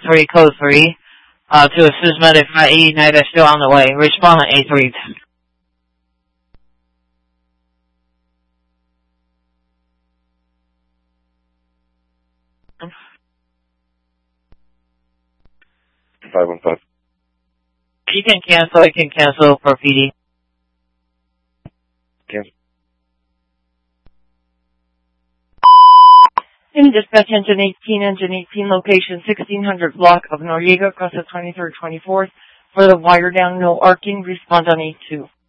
3, code 3. To assist medic 5E, United is still on the way. Respond on A3. 515. You can cancel for PD. Cancel. In dispatch engine 18, location 1600 block of Noriega, Costa 23rd, 24th. For the wire down, no arcing, respond on A2.